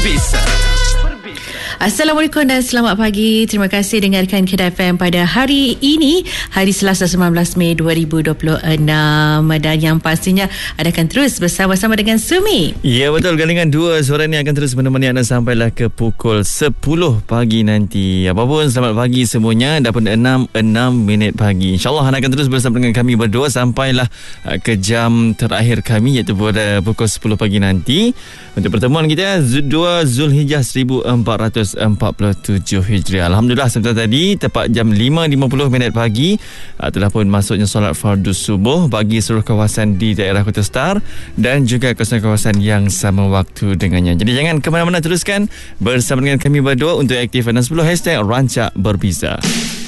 Berbeza. Assalamualaikum dan selamat pagi. Terima kasih dengarkan Kedah FM pada hari ini, hari Selasa 19 Mei 2026. Dan yang pastinya anda akan terus bersama-sama dengan Sumi. Ya, betul. Gandingan dua suara ni akan terus menemani anda sampailah ke pukul 10 pagi nanti. Apapun, selamat pagi semuanya. Dah pun 6 minit pagi. InsyaAllah anda akan terus bersama dengan kami berdua sampailah ke jam terakhir kami, iaitu pada pukul 10 pagi nanti. Untuk pertemuan kita 2 Zulhijjah 1447 Hijriah. Alhamdulillah, sebentar tadi tepat jam 5.50 minit pagi telah pun masuknya solat fardu subuh bagi seluruh kawasan di daerah Kota Star dan juga kawasan-kawasan yang sama waktu dengannya. Jadi jangan ke mana-mana, teruskan bersama dengan kami berdua untuk aktif dan 10 hashtag Rancak Berbeza.